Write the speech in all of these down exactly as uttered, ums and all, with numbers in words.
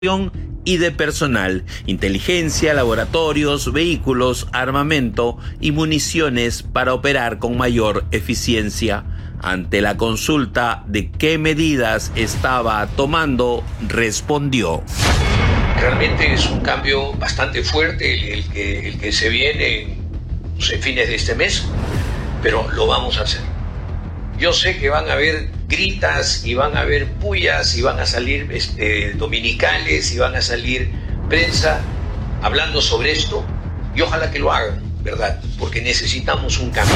y de personal, inteligencia, laboratorios, vehículos, armamento y municiones para operar con mayor eficiencia. Ante la consulta de qué medidas estaba tomando, respondió: realmente es un cambio bastante fuerte el que, el que se viene en, pues, en fines de este mes, pero lo vamos a hacer. Yo sé que van a haber gritas y van a haber pullas y van a salir este, dominicales y van a salir prensa hablando sobre esto, y ojalá que lo hagan, ¿verdad? Porque necesitamos un cambio.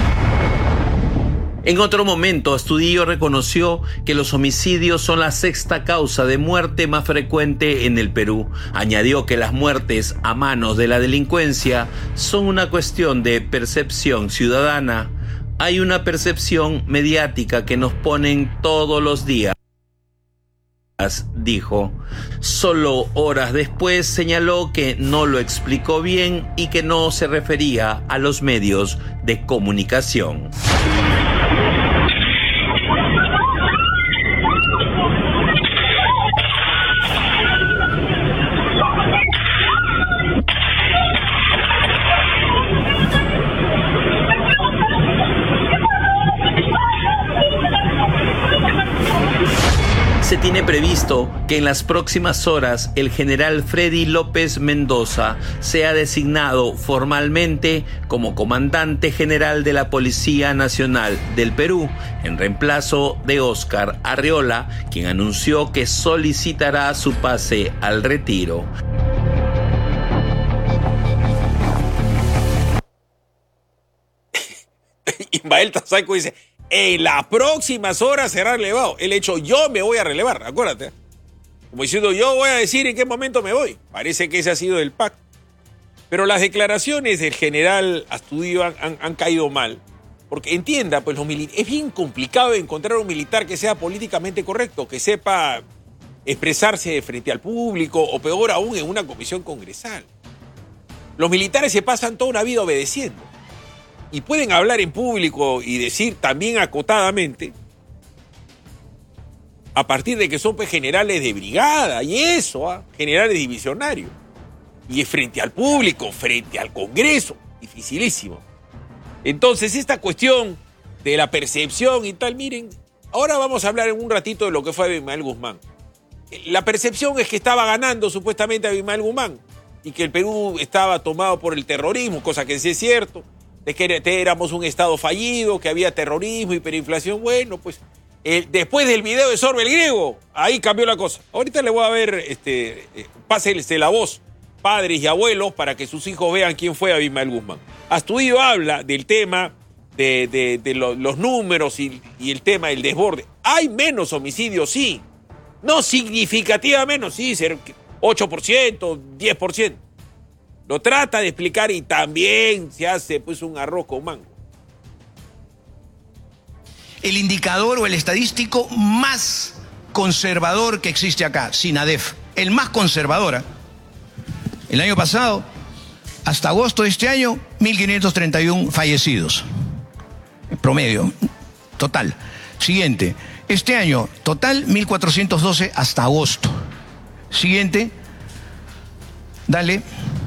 En otro momento, Astudillo reconoció que los homicidios son la sexta causa de muerte más frecuente en el Perú. Añadió que las muertes a manos de la delincuencia son una cuestión de percepción ciudadana. Hay una percepción mediática que nos ponen todos los días, dijo. Solo horas después señaló que no lo explicó bien y que no se refería a los medios de comunicación. Se tiene previsto que en las próximas horas el general Freddy López Mendoza sea designado formalmente como comandante general de la Policía Nacional del Perú, en reemplazo de Óscar Arriola, quien anunció que solicitará su pase al retiro. Ismael Tazaico dice: en las próximas horas será relevado. El hecho, yo me voy a relevar, acuérdate. Como diciendo, yo voy a decir en qué momento me voy. Parece que ese ha sido el pacto. Pero las declaraciones del general Astudillo han, han, han caído mal. Porque entienda, pues los militares, es bien complicado encontrar un militar que sea políticamente correcto, que sepa expresarse frente al público, o peor aún, en una comisión congresal. Los militares se pasan toda una vida obedeciendo. Y pueden hablar en público y decir también acotadamente, a partir de que son pues, generales de brigada, y eso, ¿eh? generales divisionarios. Y es frente al público, frente al Congreso, dificilísimo. Entonces, esta cuestión de la percepción y tal, miren, ahora vamos a hablar en un ratito de lo que fue Abimael Guzmán. La percepción es que estaba ganando supuestamente Abimael Guzmán, y que el Perú estaba tomado por el terrorismo, cosa que sí es cierto, de que éramos un estado fallido, que había terrorismo, hiperinflación. Bueno, pues el, después del video de Sorbe el Griego, ahí cambió la cosa. Ahorita le voy a ver, este, eh, pásense la voz, padres y abuelos, para que sus hijos vean quién fue Abimael Guzmán. Astudillo habla del tema de, de, de lo, los números y, y el tema del desborde. Hay menos homicidios, sí. No significativa menos, sí, ocho por ciento, diez por ciento. Lo trata de explicar y también se hace pues un arroz con mango. El indicador o el estadístico más conservador que existe acá, SINADEF, el más conservador. El año pasado, hasta agosto de este año, mil quinientos treinta y uno fallecidos. En promedio, total. Siguiente, este año, total mil cuatrocientos doce hasta agosto. Siguiente, dale.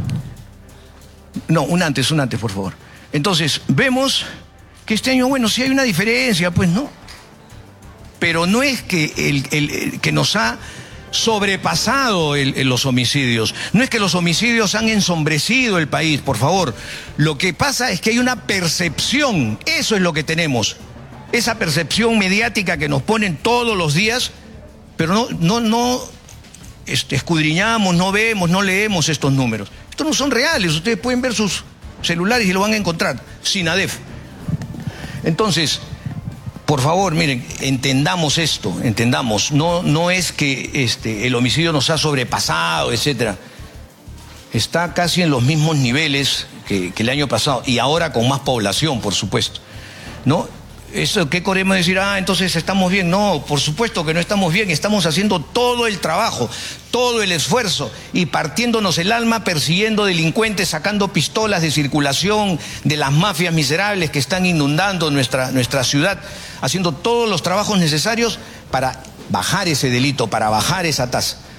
No, un antes, un antes, por favor. Entonces, vemos que este año, bueno, sí hay una diferencia, pues no. Pero no es que, el, el, el, que nos ha sobrepasado el, el, los homicidios. No es que los homicidios han ensombrecido el país, por favor. Lo que pasa es que hay una percepción, eso es lo que tenemos. Esa percepción mediática que nos ponen todos los días, pero no, no, no este, escudriñamos, no vemos, no leemos estos números. Estos no son reales, ustedes pueden ver sus celulares y lo van a encontrar, SINADEF. Entonces, por favor, miren, entendamos esto, entendamos, no, no es que este, el homicidio nos ha sobrepasado, etcétera. Está casi en los mismos niveles que, que el año pasado, y ahora con más población, por supuesto, ¿no? Eso, ¿qué queremos decir? Ah, entonces estamos bien. No, por supuesto que no estamos bien. Estamos haciendo todo el trabajo, todo el esfuerzo y partiéndonos el alma persiguiendo delincuentes, sacando pistolas de circulación de las mafias miserables que están inundando nuestra, nuestra ciudad, haciendo todos los trabajos necesarios para bajar ese delito, para bajar esa tasa.